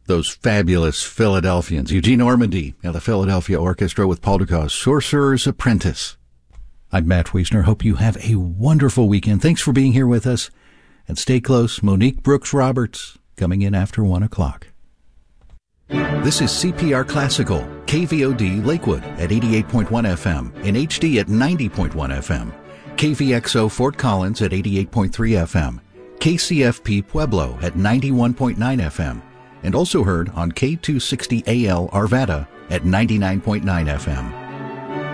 Those fabulous Philadelphians, Eugene Ormandy and the Philadelphia Orchestra with Paul Dukas, Sorcerer's Apprentice. I'm Matt Wiesner. Hope you have a wonderful weekend. Thanks for being here with us. And stay close. Monique Brooks-Roberts coming in after 1 o'clock. This is CPR Classical, KVOD Lakewood at 88.1 FM, in HD at 90.1 FM, KVXO Fort Collins at 88.3 FM, KCFP Pueblo at 91.9 FM, and also heard on K260AL Arvada at 99.9 FM.